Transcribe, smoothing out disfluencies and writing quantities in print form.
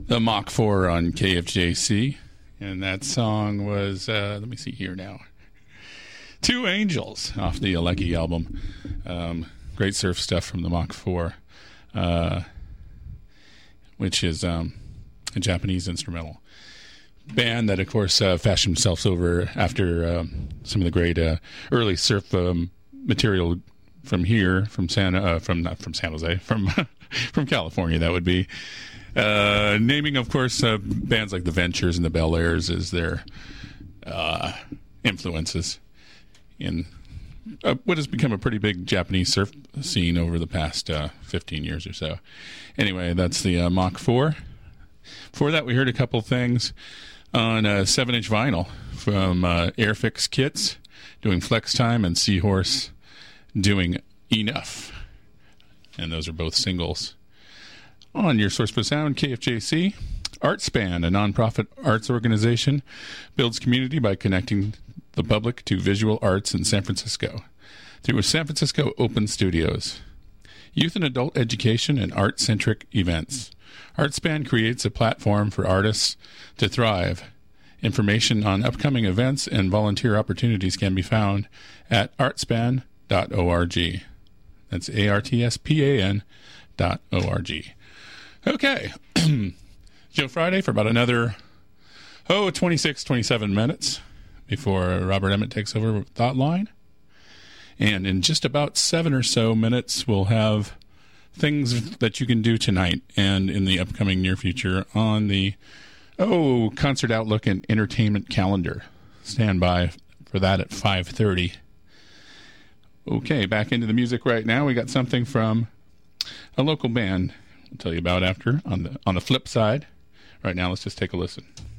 The Mach 4 on KFJC. And that song was, let me see here now. Two Angels off the Alecki album. Great surf stuff from the Mach 4, which is a Japanese instrumental band that, of course, fashioned themselves over after some of the great early surf material from here, from not from San Jose, from California, that would be. Naming, of course, bands like the Ventures and the Bel Airs as their influences in what has become a pretty big Japanese surf scene over the past 15 years or so. Anyway, that's the Mach 4. Before that, we heard a couple things on 7-inch vinyl from Airfix Kits doing Flex Time and Seahorse doing Enough. And those are both singles. On your source for sound, KFJC, ArtSpan, a nonprofit arts organization, builds community by connecting the public to visual arts in San Francisco through San Francisco Open Studios. Youth and adult education and art-centric events. ArtSpan creates a platform for artists to thrive. Information on upcoming events and volunteer opportunities can be found at artspan.org. That's ARTSPAN.org. Okay. Joe Friday for about another, 26, 27 minutes before Robert Emmett takes over with Thought Line. And in just about 7 or so minutes, we'll have things that you can do tonight and in the upcoming near future on the, Concert Outlook and Entertainment Calendar. Stand by for that at 5:30. Okay, back into the music right now. We got something from a local band I'll tell you about after on the flip side. Right now, let's just take a listen.